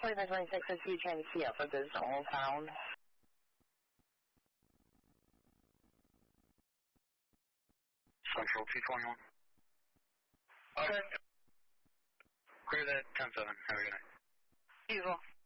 2526 is you train CF for this Old Town. Central 221. Okay. Clear that 10-7. Have a good night. You as well.